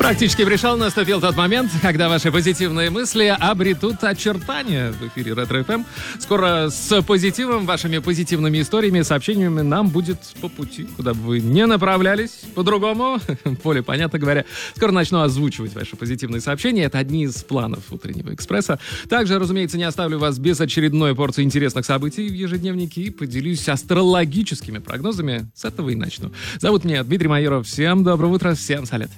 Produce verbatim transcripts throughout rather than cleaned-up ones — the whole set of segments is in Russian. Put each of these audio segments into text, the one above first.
Практически пришел, наступил тот момент, когда ваши позитивные мысли обретут очертания в эфире Ретро эф эм. Скоро с позитивом, вашими позитивными историями, сообщениями нам будет по пути, куда бы вы не направлялись, по-другому, поле, понятно говоря. Скоро начну озвучивать ваши позитивные сообщения. Это одни из планов утреннего экспресса. Также, разумеется, не оставлю вас без очередной порции интересных событий в ежедневнике и поделюсь астрологическими прогнозами. С этого и начну. Зовут меня Дмитрий Майоров. Всем доброго утра, всем салют.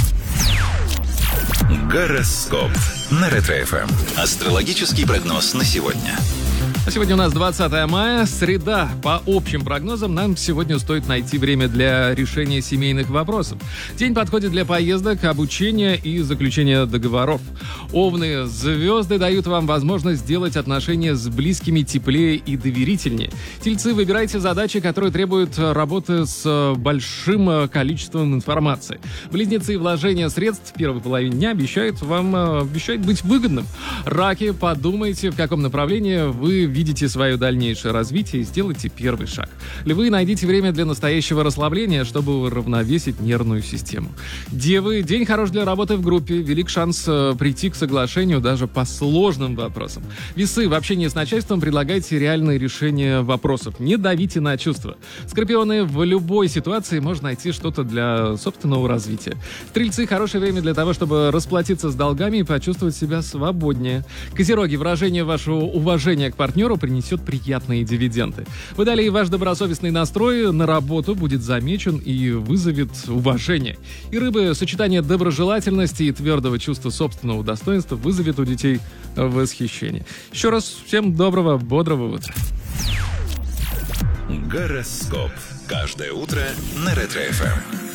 Гороскоп на Ретро эф эм. Астрологический прогноз на сегодня. А сегодня у нас двадцатое мая, среда. По общим прогнозам, нам сегодня стоит найти время для решения семейных вопросов. День подходит для поездок, обучения и заключения договоров. Овны, звезды дают вам возможность сделать отношения с близкими теплее и доверительнее. Тельцы, выбирайте задачи, которые требуют работы с большим количеством информации. Близнецы, вложения средств в первой половине дня обещают вам обещают быть выгодным. Раки, подумайте, в каком направлении вы видите свое дальнейшее развитие и сделайте первый шаг. Львы, найдите время для настоящего расслабления, чтобы уравновесить нервную систему. Девы, день хорош для работы в группе, велик шанс э, прийти к соглашению даже по сложным вопросам. Весы, в общении с начальством предлагайте реальные решения вопросов, не давите на чувства. Скорпионы, в любой ситуации можно найти что-то для собственного развития. Стрельцы, хорошее время для того, чтобы расплатиться с долгами и почувствовать себя свободнее. Козероги, выражение вашего уважения к партнеру принесет приятные дивиденды. Далее ваш добросовестный настрой на работу будет замечен и вызовет уважение. И рыбы, сочетание доброжелательности и твердого чувства собственного достоинства вызовет у детей восхищение. Еще раз всем доброго, бодрого утра. Гороскоп. Каждое утро на Ретро эф эм.